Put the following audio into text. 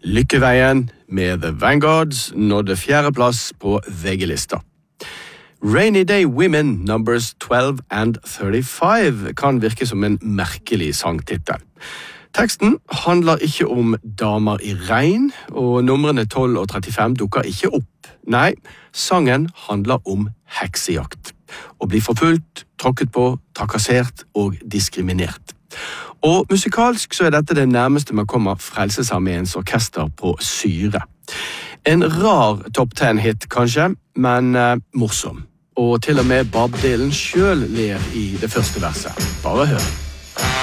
Lykkeveien med The Vanguards nådde 4. plass på VG-lista. Rainy Day Women numbers 12 and 35 kan virke som en merkelig sangtitel. Teksten handler ikke om damer i regn, og numrene 12 og 35 dukker ikke opp. Nei, sangen handler om heksejakt. Å bli forfulgt, tråkket på, trakassert og diskriminert. Og musikalsk så er dette det nærmeste man kommer Frelsesarmeens orkester på syre. En rar top 10-hit kanskje, men morsom. Og til og med Bob Dylan selv ler i det første verset. Bare hør.